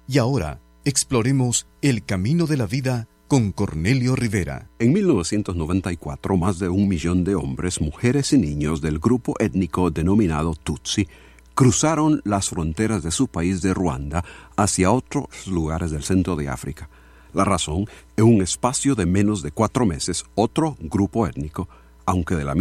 Y ahora, exploremos el camino de la vida con Cornelio Rivera. En 1994, más de 1 millón de hombres, mujeres y niños del grupo étnico denominado Tutsi cruzaron las fronteras de su país de Ruanda hacia otros lugares del centro de África. La razón, en un espacio de menos de 4 meses, otro grupo étnico, aunque de la